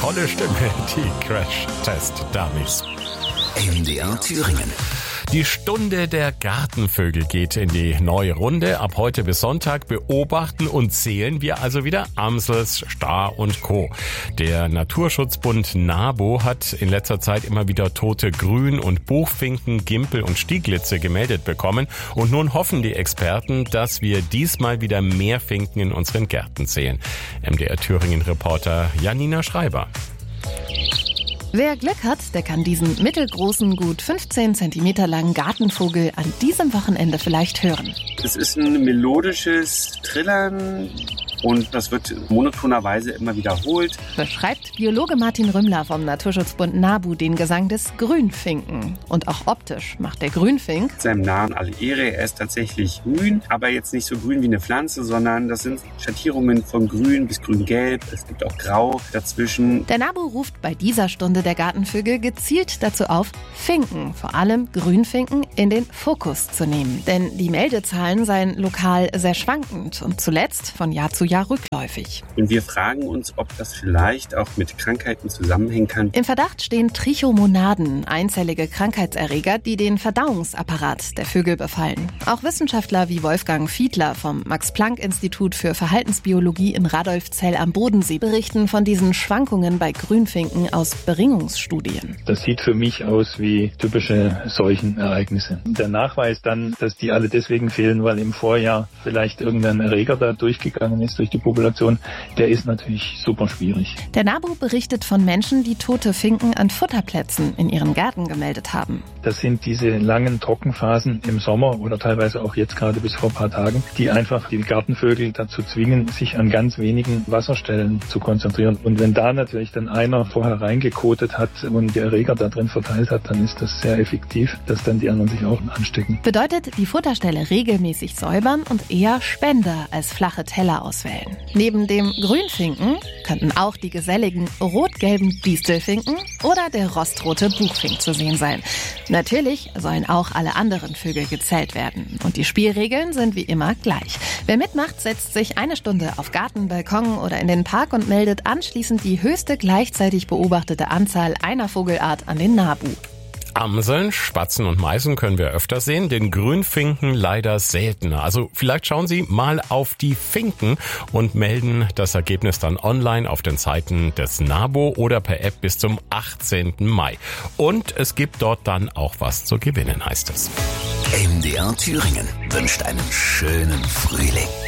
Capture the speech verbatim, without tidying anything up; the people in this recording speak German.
tolle Stimme, die Crash-Test-Dummies. M D R Thüringen. Die Stunde der Gartenvögel geht in die neue Runde. Ab heute bis Sonntag beobachten und zählen wir also wieder Amsels, Star und Co. Der Naturschutzbund NABU hat in letzter Zeit immer wieder tote Grün- und Buchfinken, Gimpel und Stieglitze gemeldet bekommen. Und nun hoffen die Experten, dass wir diesmal wieder mehr Finken in unseren Gärten sehen. M D R Thüringen-Reporter Janina Schreiber. Wer Glück hat, der kann diesen mittelgroßen, gut fünfzehn Zentimeter langen Gartenvogel an diesem Wochenende vielleicht hören. Es ist ein melodisches Trillern und das wird monotonerweise immer wiederholt. Beschreibt Biologe Martin Rümmler vom Naturschutzbund NABU den Gesang des Grünfinken. Und auch optisch macht der Grünfink Seinem Namen alle Ehre, er ist tatsächlich grün, aber jetzt nicht so grün wie eine Pflanze, sondern das sind Schattierungen von grün bis grün-gelb. Es gibt auch grau dazwischen. Der NABU ruft bei dieser Stunde der Gartenvögel gezielt dazu auf, Finken, vor allem Grünfinken, in den Fokus zu nehmen. Denn die Meldezahlen seien lokal sehr schwankend und zuletzt von Jahr zu Jahr rückläufig. Und wir fragen uns, ob das vielleicht auch mit Krankheiten zusammenhängen kann. Im Verdacht stehen Trichomonaden, einzellige Krankheitserreger, die den Verdauungsapparat der Vögel befallen. Auch Wissenschaftler wie Wolfgang Fiedler vom Max-Planck-Institut für Verhaltensbiologie in Radolfzell am Bodensee berichten von diesen Schwankungen bei Grünfinken aus Bringungsstudien. Das sieht für mich aus wie typische Seuchenereignisse. Der Nachweis dann, dass die alle deswegen fehlen, weil im Vorjahr vielleicht irgendein Erreger da durchgegangen ist durch die Population, der ist natürlich super schwierig. Der NABU berichtet von Menschen, die tote Finken an Futterplätzen in ihren Gärten gemeldet haben. Das sind diese langen Trockenphasen im Sommer oder teilweise auch jetzt gerade bis vor ein paar Tagen, die einfach die Gartenvögel dazu zwingen, sich an ganz wenigen Wasserstellen zu konzentrieren. Und wenn da natürlich dann einer vorher reingekotet hat und die Erreger da drin verteilt hat, dann ist das sehr effektiv, dass dann die anderen sich auch anstecken. Bedeutet, die Futterstelle regelmäßig säubern und eher Spender als flache Teller auswählen. Neben dem Grünfinken könnten auch die geselligen rot-gelben Distelfinken oder der rostrote Buchfink zu sehen sein. Natürlich sollen auch alle anderen Vögel gezählt werden. Und die Spielregeln sind wie immer gleich. Wer mitmacht, setzt sich eine Stunde auf Garten, Balkon oder in den Park und meldet anschließend die höchste gleichzeitig beobachtete Anzahl einer Vogelart an den NABU. Amseln, Spatzen und Meisen können wir öfter sehen, den Grünfinken leider seltener. Also vielleicht schauen Sie mal auf die Finken und melden das Ergebnis dann online auf den Seiten des NABU oder per App bis zum achtzehnten Mai. Und es gibt dort dann auch was zu gewinnen, heißt es. M D R Thüringen wünscht einen schönen Frühling.